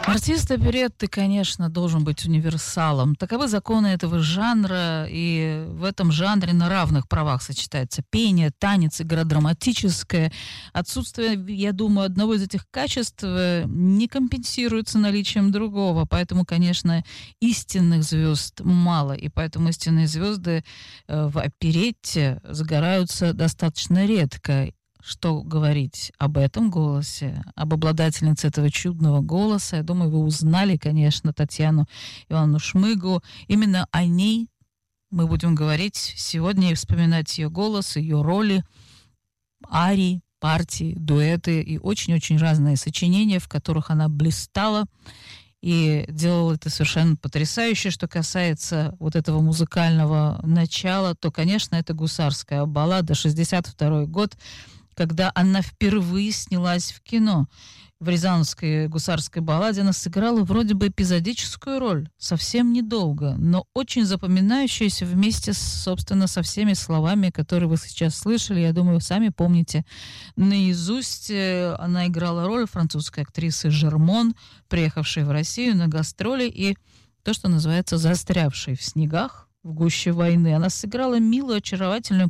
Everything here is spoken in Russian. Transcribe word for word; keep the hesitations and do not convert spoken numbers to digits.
Артист оперетты, конечно, должен быть универсалом. Таковы законы этого жанра, и в этом жанре на равных правах сочетается пение, танец, игра драматическая. Отсутствие, я думаю, одного из этих качеств э, не компенсируется наличием другого, поэтому, конечно, истинных звезд мало, и поэтому истинные звезды э, в оперетте загораются достаточно редко. Что говорить об этом голосе, об обладательнице этого чудного голоса. Я думаю, вы узнали, конечно, Татьяну Ивановну Шмыгу. Именно о ней мы будем говорить сегодня и вспоминать ее голос, ее роли, арии, партии, дуэты и очень-очень разные сочинения, в которых она блистала и делала это совершенно потрясающе. Что касается вот этого музыкального начала, то, конечно, это гусарская баллада, шестьдесят второй год, когда она впервые снялась в кино. В рязанской гусарской балладе она сыграла вроде бы эпизодическую роль, совсем недолго, но очень запоминающуюся вместе, с, собственно, со всеми словами, которые вы сейчас слышали. Я думаю, вы сами помните наизусть. Она играла роль французской актрисы Жермон, приехавшей в Россию на гастроли и то, что называется, застрявшей в снегах в гуще войны. Она сыграла милую, очаровательную